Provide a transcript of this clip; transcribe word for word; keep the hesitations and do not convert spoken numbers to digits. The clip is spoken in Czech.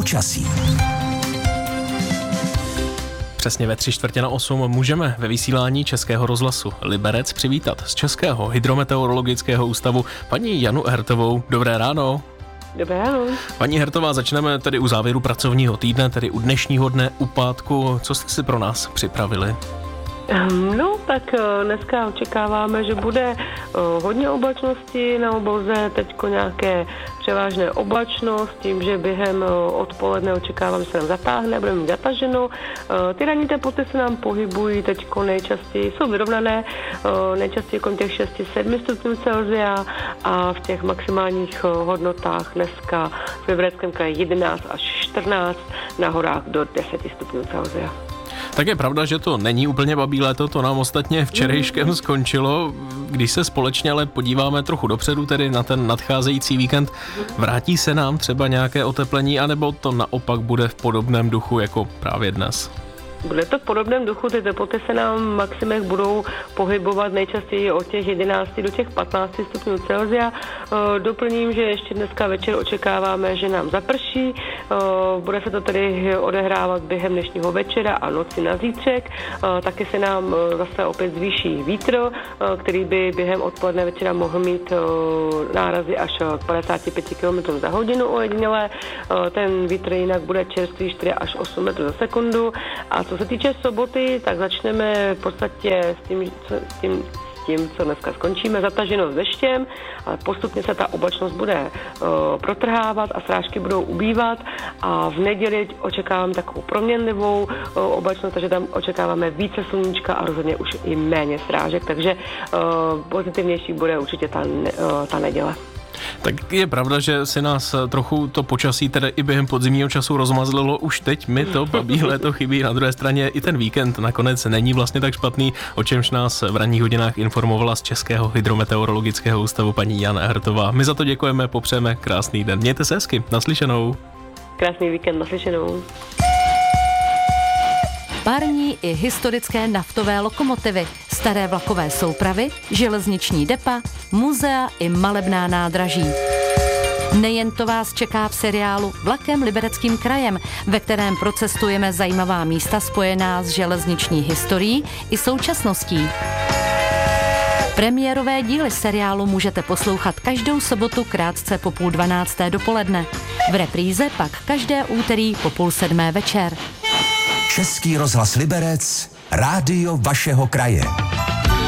Počasí. Přesně ve tři čtvrtě na osm můžeme ve vysílání Českého rozhlasu Liberec přivítat z Českého hydrometeorologického ústavu paní Janu Hertovou. Dobré ráno. Dobré ráno. Paní Hertová, začneme tedy u závěru pracovního týdne, tedy u dnešního dne, u pátku. Co jste si pro nás připravili? No, tak dneska očekáváme, že bude hodně oblačnosti na obloze, teďko nějaké převážné oblačnost, tím, že během odpoledne očekávám, že se nám zatáhne, budeme mít zataženo. Ty ranní teploty se nám pohybují teďko nejčastěji, jsou vyrovnané, nejčastěji kolem těch šest sedm stupňů Celsia a v těch maximálních hodnotách dneska v Libereckém kraji jedenáct až čtrnáct, na horách do deset stupňů Celsia. Tak je pravda, že to není úplně babí léto, to nám ostatně včerejškem skončilo. Když se společně ale podíváme trochu dopředu, tedy na ten nadcházející víkend, vrátí se nám třeba nějaké oteplení, anebo to naopak bude v podobném duchu jako právě dnes? Bude to v podobném duchu, ty teploty se nám v maximech budou pohybovat nejčastěji od těch jedenácti do těch patnácti stupňů Celsia. Doplním, že ještě dneska večer očekáváme, že nám zaprší. Bude se to tedy odehrávat během dnešního večera a noci na zítřek. Taky se nám zase opět zvýší vítr, který by během odpoledne večera mohl mít nárazy až k padesáti pěti kilometrů za hodinu ojedinělé. Ten vítr jinak bude čerstvý čtyři až osm metrů za sekundu. A co se týče soboty, tak začneme v podstatě s tím, co, s tím, s tím, co dneska skončíme, zataženo s deštěm, ale postupně se ta oblačnost bude uh, protrhávat a srážky budou ubývat a v neděli očekávám takovou proměnlivou uh, oblačnost, takže tam očekáváme více sluníčka a rozhodně už i méně srážek, takže uh, pozitivnější bude určitě ta, uh, ta neděle. Tak je pravda, že si nás trochu to počasí tedy i během podzimního času rozmazlilo. Už teď mi to babí léto chybí. Na druhé straně i ten víkend nakonec není vlastně tak špatný, o čemž nás v ranních hodinách informovala z Českého hydrometeorologického ústavu paní Jana Hertová. My za to děkujeme, popřejeme krásný den. Mějte se hezky, naslyšenou. Krásný víkend, naslyšenou. Parní i historické naftové lokomotivy, staré vlakové soupravy, železniční depa, muzea i malebná nádraží. Nejen to vás čeká v seriálu Vlakem Libereckým krajem, ve kterém procestujeme zajímavá místa spojená s železniční historií i současností. Premiérové díly seriálu můžete poslouchat každou sobotu krátce po půl dvanácté dopoledne. V repríze pak každé úterý po půl sedmé večer. Český rozhlas Liberec, rádio vašeho kraje.